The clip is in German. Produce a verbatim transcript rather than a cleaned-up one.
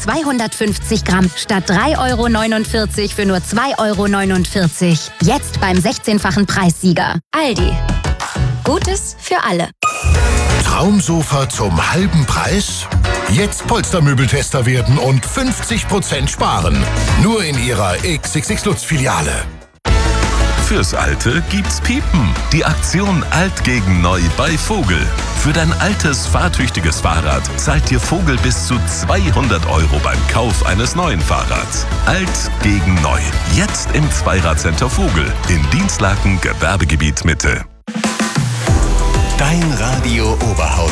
zweihundertfünfzig Gramm statt drei Euro neunundvierzig für nur zwei Euro neunundvierzig. Jetzt beim sechzehnfachen Preissieger. Aldi. Gutes für alle. Traumsofa zum halben Preis? Jetzt Polstermöbeltester werden und fünfzig Prozent sparen. Nur in Ihrer X X X Lutz-Filiale. Fürs Alte gibt's Piepen. Die Aktion Alt gegen Neu bei Vogel. Für dein altes, fahrtüchtiges Fahrrad zahlt dir Vogel bis zu zweihundert Euro beim Kauf eines neuen Fahrrads. Alt gegen Neu. Jetzt im Zweiradcenter Vogel in Dienstlaken, Gewerbegebiet Mitte. Dein Radio Oberhausen.